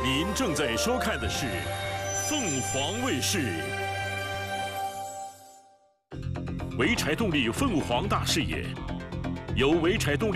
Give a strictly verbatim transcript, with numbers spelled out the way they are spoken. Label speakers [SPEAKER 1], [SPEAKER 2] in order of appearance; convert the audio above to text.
[SPEAKER 1] 您正在收看的是凤凰卫视潍柴动力凤凰大视野，由潍柴动力。